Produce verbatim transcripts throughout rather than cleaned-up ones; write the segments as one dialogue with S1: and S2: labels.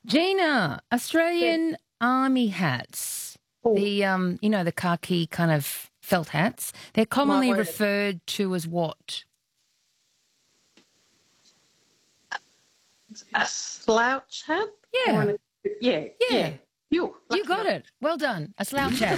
S1: Gina,
S2: Yes.
S1: Australian Army hats,
S2: Oh,
S1: the um, you know, the khaki kind of felt hats. They're
S2: my
S1: commonly
S2: word.
S1: referred to as what?
S2: A slouch hat? Or
S1: Yeah,
S2: an, yeah, yeah.
S1: yeah,
S2: You,
S1: you
S2: lucky
S1: got
S2: number.
S1: it. Well done. A slouch hat.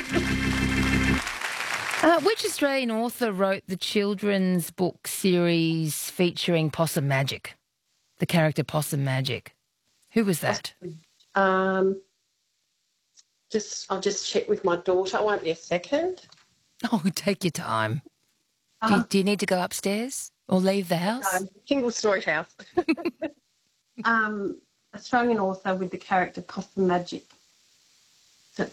S1: Uh, which Australian author wrote the children's book series featuring Possum Magic? The character Possum Magic. Who was that?
S2: Um, just, I'll just check with my daughter. It won't be a second.
S1: Oh, take your time. Do you,
S2: Um,
S1: do you need to go upstairs or leave the house?
S2: no, Single Story House. um, Australian author with the character Possum Magic. So,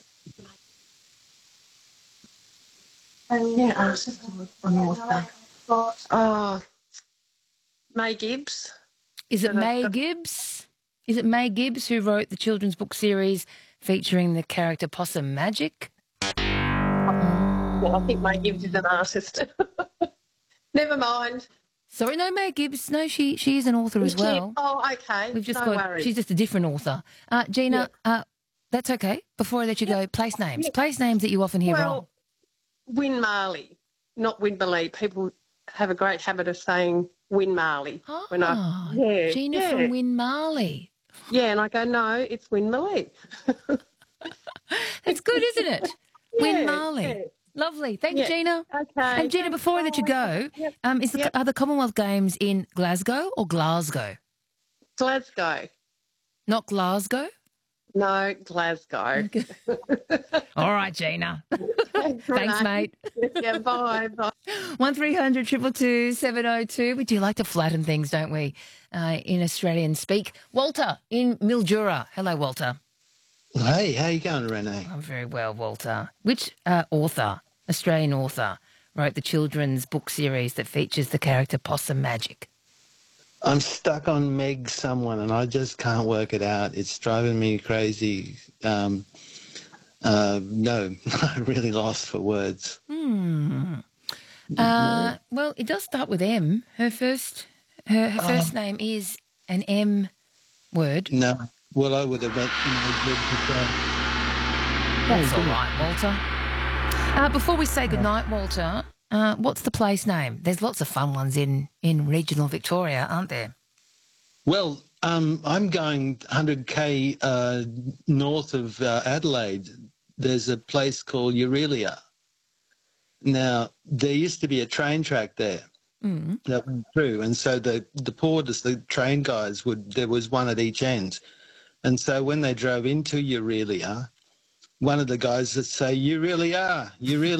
S2: and yeah, I was just an author. Oh, May Gibbs.
S1: Is it
S2: And I've
S1: May
S2: got-
S1: Gibbs? Is it May Gibbs who wrote the children's book series featuring the character Possum Magic?
S2: Well, I think May Gibbs is an artist. Never mind.
S1: Sorry, no, May Gibbs. No, she she is an author as
S2: Is she-
S1: well.
S2: Oh, okay.
S1: We've just
S2: no
S1: got.
S2: worries.
S1: She's just a different author. Uh, Gina, uh, that's okay. Before I let you go, place names.
S2: Yeah.
S1: Place names that you often hear wrong.
S2: Well, Win Marley, not Winmalee. People have a great habit of saying Win Marley.
S1: Ah,
S2: when I, yeah,
S1: Gina
S2: yeah.
S1: from Win Marley.
S2: Yeah, and I go, no, it's Winmalee.
S1: That's good, isn't it? Win Marley.
S2: Yeah.
S1: Lovely. Thanks,
S2: Yeah.
S1: Gina.
S2: Okay.
S1: And Gina, before I let you go,
S2: Yep.
S1: um, is the,
S2: Yep.
S1: are the Commonwealth Games in Glasgow or Glasgow?
S2: Glasgow.
S1: Not Glasgow?
S2: No, Glasgow.
S1: All right, Gina. Thanks,
S2: Renee.
S1: mate.
S2: Yeah, bye. Bye.
S1: one three hundred two two two seven oh two. We do like to flatten things, don't we, uh, in Australian speak. Walter in Mildura. Hello, Walter.
S3: Hey, how you going, Renee?
S1: I'm very well, Walter. Which uh, author, Australian author, wrote the children's book series that features the character Possum Magic?
S3: I'm stuck on Meg someone and I just can't work it out. It's driving me crazy. Um, uh, no, I'm really lost for words.
S1: Hmm. Uh, well, it does start with M. Her first, her, her first name is an M word.
S3: No, well, I would have met Meg.
S1: That's all right, Walter. Uh, before we say goodnight, Walter, uh, what's the place name? There's lots of fun ones in, in regional Victoria, aren't there?
S3: Well, um, I'm going one hundred k uh, north of uh, Adelaide. There's a place called Eurelia. Now, there used to be a train track there
S1: Mm.
S3: that went through, and so the the porters, the train guys, would there was one at each end, and so when they drove into Eurelia, one of the guys would say, "You really are, you really."